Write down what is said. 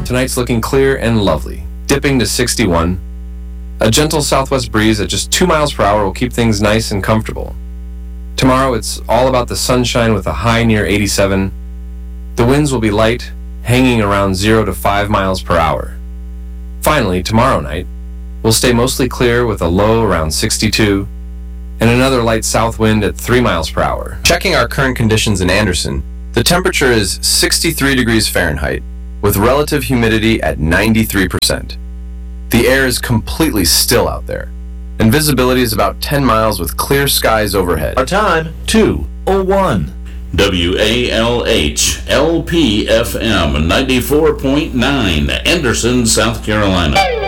tonight's looking clear and lovely, dipping to 61. A gentle southwest breeze at just 2 miles per hour will keep things nice and comfortable. Tomorrow it's all about the sunshine with a high near 87. The winds will be light, hanging around 0 to 5 miles per hour. Finally, tomorrow night, we'll stay mostly clear with a low around 62 and another light south wind at 3 miles per hour. Checking our current conditions in Anderson, the temperature is 63 degrees Fahrenheit with relative humidity at 93%. The air is completely still out there, and visibility is about 10 miles with clear skies overhead. Our time, 2:01. WALH LPFM 94.9, Anderson, South Carolina.